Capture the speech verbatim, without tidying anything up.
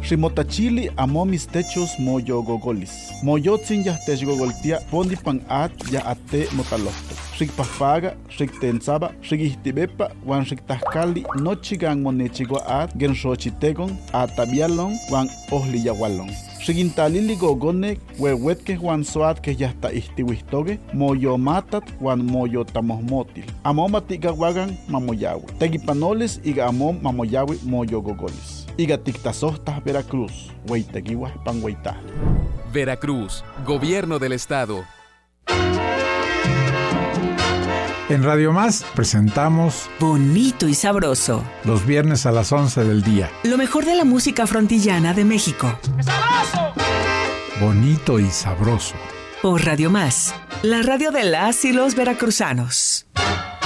Rimotachili amo mis techos moyo gogolis. Moyotzin ya techgogoltia pondi pan at ya ate motalofto. Rikpafaga, riktensaba, rikihtibepa, wan riktahkali, nochigan monechigua at, genrochitegon, atabialon, wan ohliyawalon. Rigintalili gogonek, wewetke wan soat que ya está istiwistoge, moyo matat, wan moyo tamohmotil. Amom atigawagan mamoyawe. Tegipanoles iga amom mamoyawe moyo gogolis. Iga tiktasohtas Veracruz, weitegiwa panweita. Veracruz, Gobierno del Estado. En Radio Más presentamos Bonito y Sabroso. Los viernes a las once del día. Lo mejor de la música frontillana de México. ¡Sabroso! Bonito y Sabroso. Por Radio Más, la radio de las y los veracruzanos.